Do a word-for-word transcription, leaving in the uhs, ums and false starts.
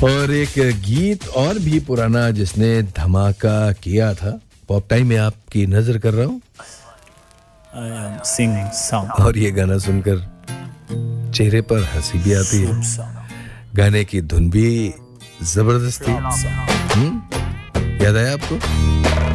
और एक गीत और भी पुराना जिसने धमाका किया था, पॉप टाइम में आपकी नजर कर रहा हूँ। I am singing song. और ये गाना सुनकर चेहरे पर हंसी भी आती है, गाने की धुन भी जबरदस्त थी। हम्म, याद आया आपको?